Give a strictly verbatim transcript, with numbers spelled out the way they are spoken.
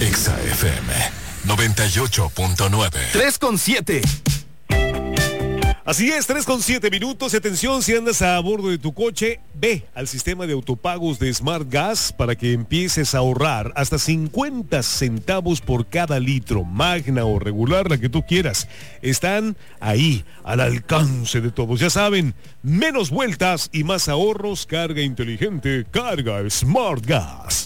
Exa F M noventa y ocho punto nueve. tres con siete. Así es, tres con siete minutos. Y atención, si andas a bordo de tu coche, ve al sistema de autopagos de Smart Gas para que empieces a ahorrar hasta cincuenta centavos por cada litro, magna o regular, la que tú quieras. Están ahí, al alcance de todos. Ya saben, menos vueltas y más ahorros. Carga inteligente, carga Smart Gas.